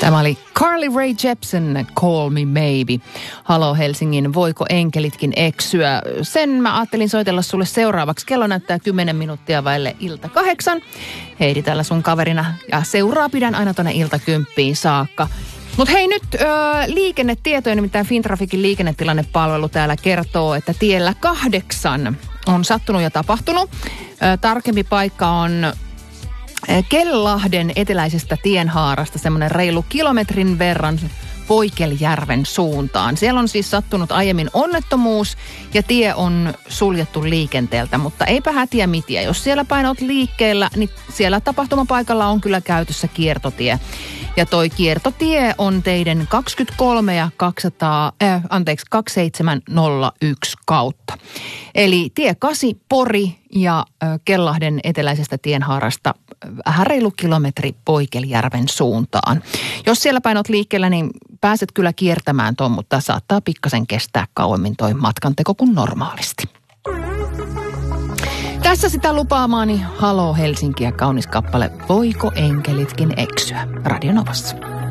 Tämä oli Carly Rae Jepsen, Call Me Maybe. Halo Helsingin, voiko enkelitkin eksyä? Sen mä ajattelin soitella sulle seuraavaksi. Kello näyttää 10 minuuttia vaille ilta 8. Heidi täällä sun kaverina ja seuraa pidän aina tonne ilta 10 saakka. Mutta hei nyt liikennetietoja, nimittäin Fintrafikin liikennetilannepalvelu täällä kertoo, että tiellä 8 on sattunut ja tapahtunut. Tarkempi paikka on Kellahden eteläisestä tienhaarasta semmoinen reilu kilometrin verran Poikeljärven suuntaan. Siellä on siis sattunut aiemmin onnettomuus ja tie on suljettu liikenteeltä, mutta eipä hätiä mitiä. Jos siellä päin olet liikkeellä, niin siellä tapahtumapaikalla on kyllä käytössä kiertotie. Ja toi kiertotie on teidän 23 ja 2701 kautta. Eli tie 8 Pori ja Kellahden eteläisestä tienhaarasta vähän reilu kilometri Poikeljärven suuntaan. Jos siellä päin olet liikkeellä, niin pääset kyllä kiertämään tuon, mutta saattaa pikkasen kestää kauemmin toi matkanteko kuin normaalisti. Tässä sitä lupaamaani Halo Helsinki ja kaunis kappale Voiko enkelitkin eksyä? Radio Novassa.